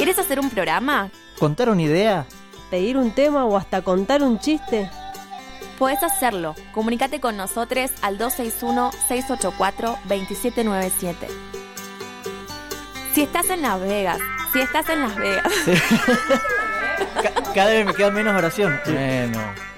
¿Quieres hacer un programa? ¿Contar una idea? ¿Pedir un tema o hasta contar un chiste? Puedes hacerlo. Comunícate con nosotros al 261-684-2797. Si estás en Las Vegas. Sí. Cada vez me queda menos oración. Bueno.